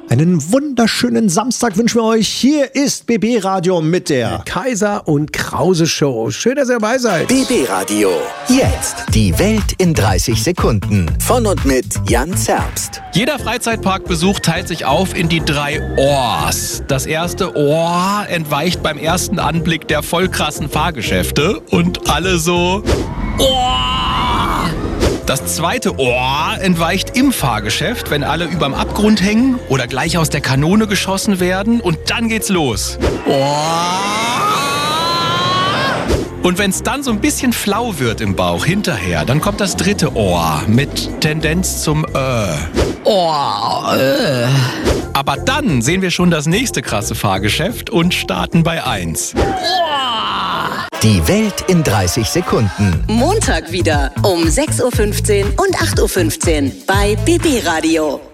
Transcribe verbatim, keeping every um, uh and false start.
Einen wunderschönen Samstag wünschen wir euch. Hier ist B B Radio mit der Kaiser und Krause Show. Schön, dass ihr dabei seid. B B Radio. Jetzt die Welt in dreißig Sekunden. Von und mit Jan Zerbst. Jeder Freizeitparkbesuch teilt sich auf in die drei Ohrs. Das erste Ohr entweicht beim ersten Anblick der voll krassen Fahrgeschäfte und alle so Ohr. Das zweite Ohr entweicht im Fahrgeschäft, wenn alle überm Abgrund hängen oder gleich aus der Kanone geschossen werden. Und dann geht's los. Ohr. Und wenn es dann so ein bisschen flau wird im Bauch hinterher, dann kommt das dritte Ohr mit Tendenz zum Äh. Ohr. Äh. Aber dann sehen wir schon das nächste krasse Fahrgeschäft und starten bei eins. Die Welt in dreißig Sekunden. Montag wieder um sechs Uhr fünfzehn und acht Uhr fünfzehn bei B B Radio.